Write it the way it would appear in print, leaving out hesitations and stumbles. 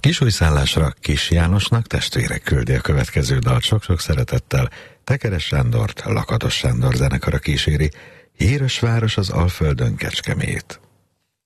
Kisújszállásra Kis Jánosnak testvére küldi a következő dalt sok-sok szeretettel. Tekeres Sándort, Lakatos Sándor zenekara kíséri. Híres város az Alföldön, Kecskemét.